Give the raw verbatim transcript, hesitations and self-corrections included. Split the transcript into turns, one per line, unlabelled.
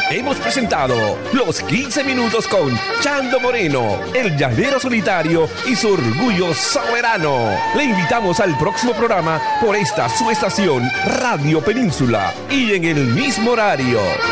Hemos presentado los quince minutos con Chando Moreno, el llanero solitario y su orgullo soberano. Le invitamos al próximo programa por esta su estación Radio Península y en el mismo horario.